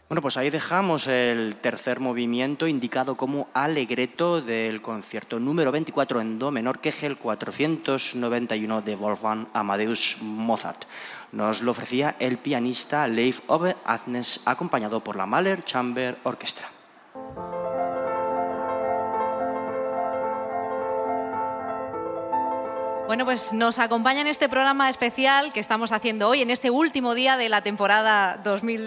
Bueno, pues ahí dejamos el tercer movimiento indicado como Allegretto del concierto número 24 en do menor Kegel 491 de Wolfgang Amadeus Mozart. Nos lo ofrecía el pianista Leif Ove Athnes, acompañado por la Mahler Chamber Orchestra. Bueno, pues nos acompaña en este programa especial que estamos haciendo hoy, en este último día de la temporada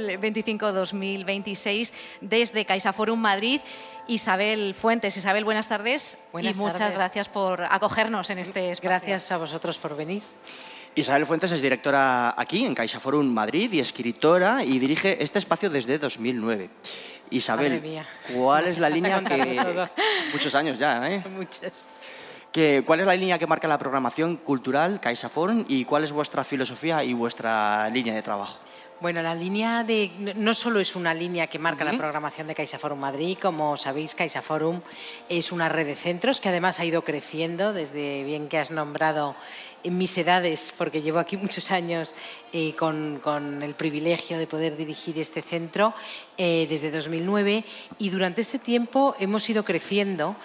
2025-2026, desde CaixaForum Madrid, Isabel Fuentes. Isabel, buenas tardes. Buenas y muchas tardes. gracias por acogernos en este espacio. Gracias a vosotros por venir. Isabel Fuentes es directora aquí en CaixaForum Madrid y escritora, y dirige este espacio desde 2009. Isabel, Madre mía. ¿cuál es la Hace línea falta que... contarlo todo. Muchos años ya, ¿eh? Muchas. ¿Cuál es la línea que marca la programación cultural CaixaForum y cuál es vuestra filosofía y vuestra línea de trabajo? Bueno, la línea no solo es una línea que marca la programación de CaixaForum Madrid. Como sabéis, CaixaForum es una red de centros que además ha ido creciendo desde, bien que has nombrado, en mis edades, porque llevo aquí muchos años con el privilegio de poder dirigir este centro desde 2009, y durante este tiempo hemos ido creciendo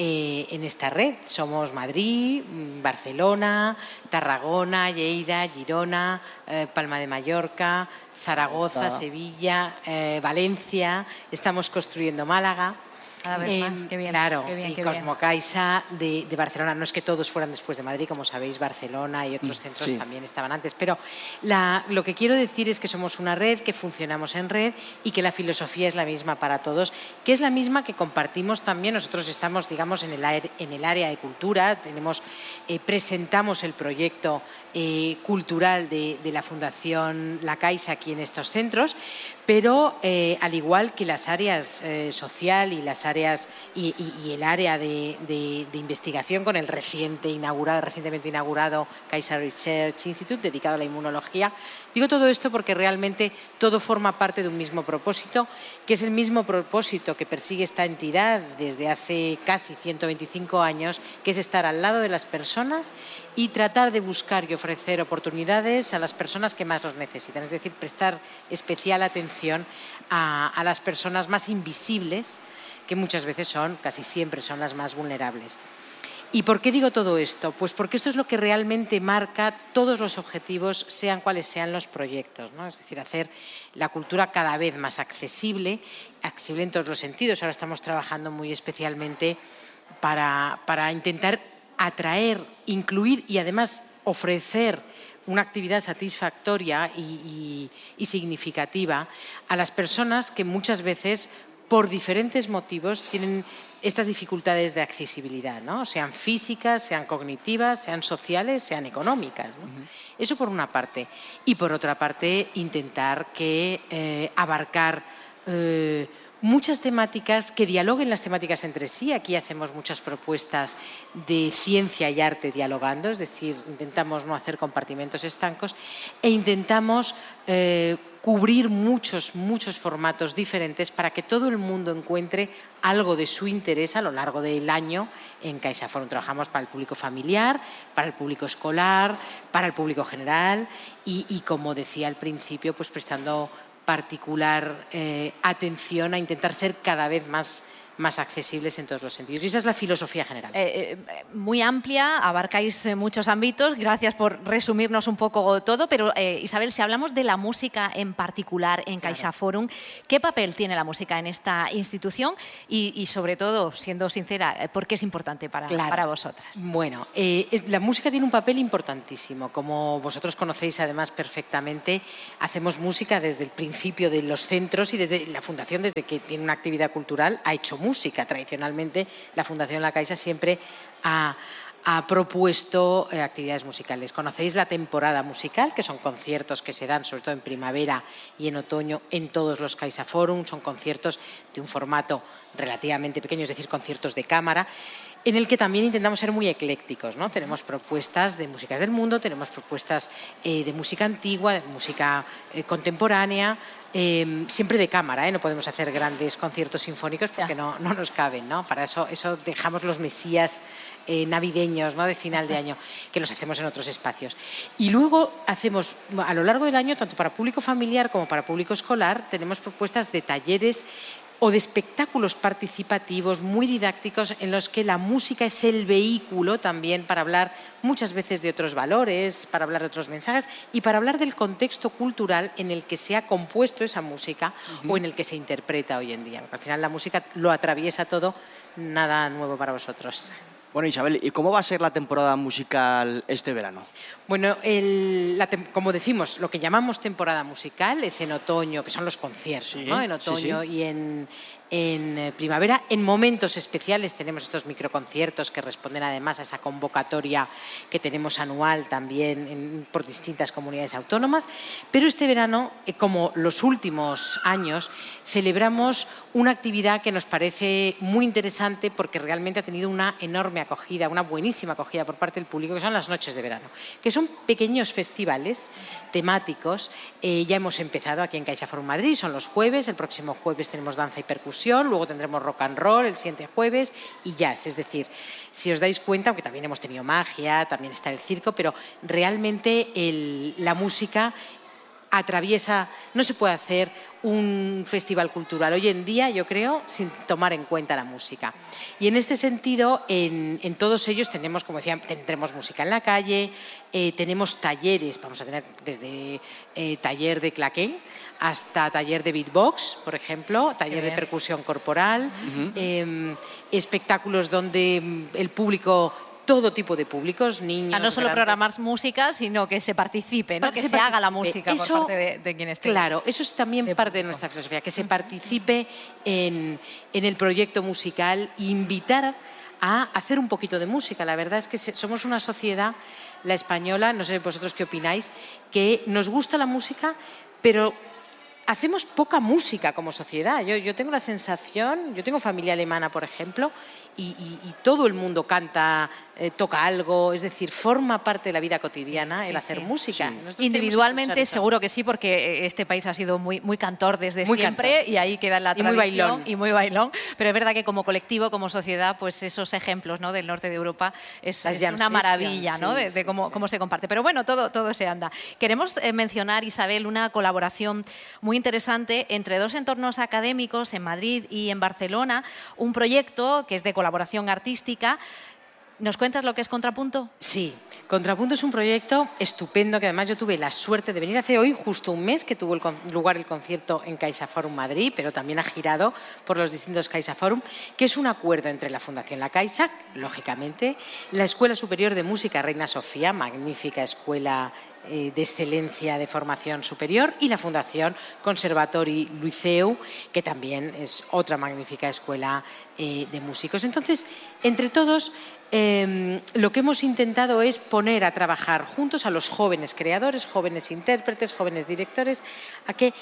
en esta red. Somos Madrid, Barcelona, Tarragona, Lleida, Girona, Palma de Mallorca, Zaragoza, Sevilla, Valencia. Estamos construyendo Málaga. Cada vez más, qué bien. Claro, qué bien, y qué bien. Cosmocaixa de Barcelona. No es que todos fueran después de Madrid, como sabéis, Barcelona y otros centros sí. también estaban antes, pero lo que quiero decir es que somos una red, que funcionamos en red y que la filosofía es la misma para todos, que es la misma que compartimos también. Nosotros estamos, digamos, en el área de cultura, presentamos el proyecto cultural de la Fundación La Caixa aquí en estos centros, pero al igual que las áreas social y las áreas y el área de investigación con el recientemente inaugurado Caixa Research Institute dedicado a la inmunología. Digo todo esto porque realmente todo forma parte de un mismo propósito, que es el mismo propósito que persigue esta entidad desde hace casi 125 años, que es estar al lado de las personas y tratar de buscar y ofrecer oportunidades a las personas que más los necesitan, es decir, prestar especial atención a las personas más invisibles, que muchas veces casi siempre son las más vulnerables. ¿Y por qué digo todo esto? Pues porque esto es lo que realmente marca todos los objetivos, sean cuales sean los proyectos, ¿no? Es decir, hacer la cultura cada vez más accesible en todos los sentidos. Ahora estamos trabajando muy especialmente para intentar atraer, incluir y además ofrecer una actividad satisfactoria y significativa a las personas que muchas veces, por diferentes motivos, tienen estas dificultades de accesibilidad, ¿no? Sean físicas, sean cognitivas, sean sociales, sean económicas, ¿no? Eso por una parte. Y por otra parte, intentar abarcar muchas temáticas que dialoguen las temáticas entre sí. Aquí hacemos muchas propuestas de ciencia y arte dialogando, es decir, intentamos no hacer compartimentos estancos e intentamos cubrir muchos formatos diferentes para que todo el mundo encuentre algo de su interés a lo largo del año. En CaixaForum trabajamos para el público familiar, para el público escolar, para el público general y como decía al principio, pues prestando particular atención a intentar ser cada vez más accesibles en todos los sentidos. Y esa es la filosofía general. Muy amplia, abarcáis muchos ámbitos. Gracias por resumirnos un poco todo. Pero, Isabel, si hablamos de la música en particular en CaixaForum, ¿qué papel tiene la música en esta institución? Y sobre todo, siendo sincera, ¿por qué es importante para vosotras? Bueno, la música tiene un papel importantísimo. Como vosotros conocéis además perfectamente, hacemos música desde el principio de los centros y desde la Fundación, desde que tiene una actividad cultural, ha hecho música. Tradicionalmente, la Fundación La Caixa siempre ha propuesto actividades musicales. Conocéis la temporada musical, que son conciertos que se dan sobre todo en primavera y en otoño en todos los CaixaForum. Son conciertos de un formato relativamente pequeño, es decir, conciertos de cámara. en el que también intentamos ser muy eclécticos, ¿no? Tenemos propuestas de músicas del mundo, tenemos propuestas de música antigua, de música contemporánea, siempre de cámara, no podemos hacer grandes conciertos sinfónicos porque no nos caben, ¿no? Para eso dejamos los mesías navideños, ¿no? De final de año, que los hacemos en otros espacios. Y luego hacemos, a lo largo del año, tanto para público familiar como para público escolar, tenemos propuestas de talleres o de espectáculos participativos muy didácticos en los que la música es el vehículo también para hablar muchas veces de otros valores, para hablar de otros mensajes y para hablar del contexto cultural en el que se ha compuesto esa música o en el que se interpreta hoy en día. Porque al final la música lo atraviesa todo, nada nuevo para vosotros. Bueno, Isabel, ¿y cómo va a ser la temporada musical este verano? Bueno, como decimos, lo que llamamos temporada musical es en otoño, que son los conciertos, sí, ¿no? En otoño sí. Y en primavera. En momentos especiales tenemos estos microconciertos que responden además a esa convocatoria que tenemos anual también por distintas comunidades autónomas. Pero este verano, como los últimos años, celebramos una actividad que nos parece muy interesante porque realmente ha tenido una enorme acogida, una buenísima acogida por parte del público, que son las noches de verano, que son pequeños festivales temáticos. Ya hemos empezado aquí en CaixaForum Madrid, son los jueves, el próximo jueves tenemos danza y percusión, luego tendremos rock and roll el siguiente jueves y jazz. Es decir, si os dais cuenta, aunque también hemos tenido magia, también está el circo, pero realmente la música atraviesa, no se puede hacer un festival cultural hoy en día, yo creo, sin tomar en cuenta la música. Y en este sentido, en todos ellos tenemos, como decía, tendremos música en la calle, tenemos talleres, vamos a tener desde taller de claqué hasta taller de beatbox, por ejemplo, taller de percusión corporal, espectáculos donde el público, todo tipo de públicos, niños, no solo grandes. programar música, sino que se participe, ¿no? que se haga la música eso, por parte de quien esté. Claro, eso es también parte de nuestra filosofía, que se participe en el proyecto musical e invitar a hacer un poquito de música. La verdad es que somos una sociedad, la española, no sé vosotros qué opináis, que nos gusta la música, pero hacemos poca música como sociedad. Yo tengo la sensación, yo tengo familia alemana, por ejemplo, y todo el mundo canta, toca algo, es decir, forma parte de la vida cotidiana el hacer música. Sí. Individualmente seguro que sí, porque este país ha sido muy cantor desde siempre y ahí queda la tradición y muy bailón. Pero es verdad que como colectivo, como sociedad, pues esos ejemplos, ¿no? del norte de Europa es una maravilla, ¿no? de cómo se comparte. Pero bueno, todo se anda. Queremos mencionar, Isabel, una colaboración muy interesante entre dos entornos académicos en Madrid y en Barcelona, un proyecto que es de colaboración artística. ¿Nos cuentas lo que es Contrapunto? Sí, Contrapunto es un proyecto estupendo que además yo tuve la suerte de venir hace hoy justo un mes que tuvo lugar el concierto en CaixaForum Madrid, pero también ha girado por los distintos CaixaForum, que es un acuerdo entre la Fundación La Caixa, lógicamente, la Escuela Superior de Música Reina Sofía, magnífica escuela de excelencia de formación superior, y la Fundación Conservatori Liceu, que también es otra magnífica escuela de músicos. Entonces, entre todos, lo que hemos intentado es poner a trabajar juntos a los jóvenes creadores, jóvenes intérpretes, jóvenes directores, a que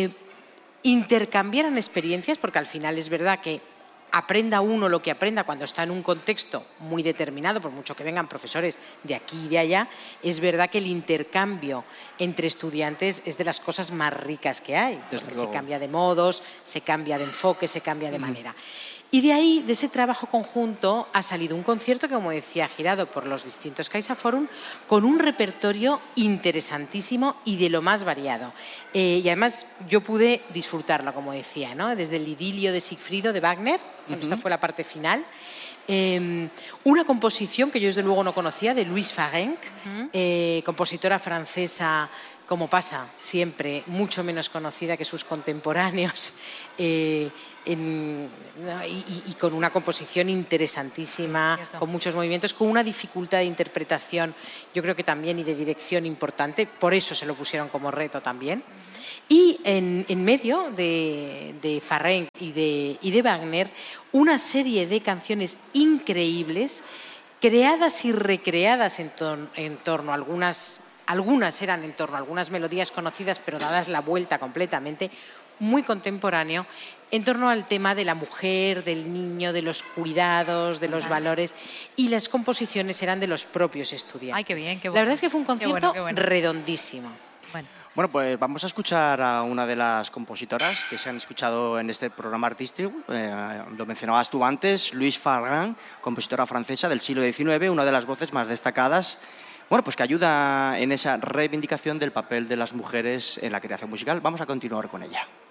intercambiaran experiencias, porque al final es verdad que aprenda uno lo que aprenda cuando está en un contexto muy determinado, por mucho que vengan profesores de aquí y de allá, es verdad que el intercambio entre estudiantes es de las cosas más ricas que hay. Se cambia de modos, se cambia de enfoque, se cambia de manera. Y de ahí, de ese trabajo conjunto, ha salido un concierto que, como decía, girado por los distintos CaixaForum, con un repertorio interesantísimo y de lo más variado. Y además yo pude disfrutarlo, como decía, ¿no? Desde el idilio de Sigfrido de Wagner, esta fue la parte final, una composición que yo desde luego no conocía, de Louise Farenc, compositora francesa, como pasa siempre, mucho menos conocida que sus contemporáneos, y con una composición interesantísima, con muchos movimientos, con una dificultad de interpretación, yo creo que también, y de dirección importante, por eso se lo pusieron como reto también. Y en medio de Farenc y de Wagner, una serie de canciones increíbles, creadas y recreadas en torno a algunas eran en torno a algunas melodías conocidas, pero dadas la vuelta completamente. muy contemporáneo en torno al tema de la mujer, del niño, de los cuidados, de los valores, y las composiciones eran de los propios estudiantes. Ay, qué bien, qué bueno. La verdad es que fue un concierto Qué bueno. redondísimo. Bueno, pues vamos a escuchar a una de las compositoras que se han escuchado en este programa artístico. Lo mencionabas tú antes, Louise Fargan, compositora francesa del siglo XIX, una de las voces más destacadas, bueno, pues que ayuda en esa reivindicación del papel de las mujeres en la creación musical. Vamos a continuar con ella.